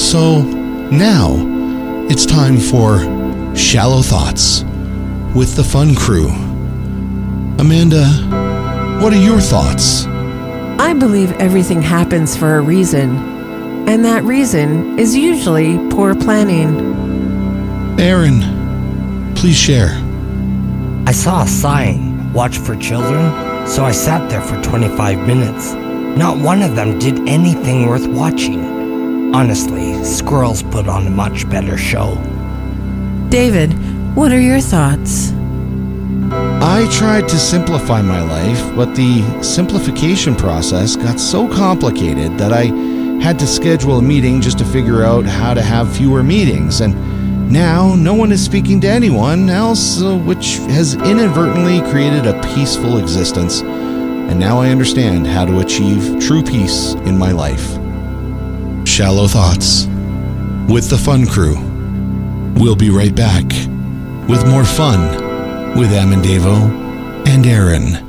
So now it's time for Shallow Thoughts with the Fun Crew. Amanda, what are your thoughts? I believe everything happens for a reason, and that reason is usually poor planning. Aaron, please share. I saw a sign, watch for children, so I sat there for 25 minutes. Not one of them did anything worth watching. Honestly, squirrels put on a much better show. David, what are your thoughts? I tried to simplify my life, but the simplification process got so complicated that I had to schedule a meeting just to figure out how to have fewer meetings. And now no one is speaking to anyone else, which has inadvertently created a peaceful existence. And now I understand how to achieve true peace in my life. Shallow Thoughts with the Fun Crew. We'll be right back with more fun with Amandavo and Aaron.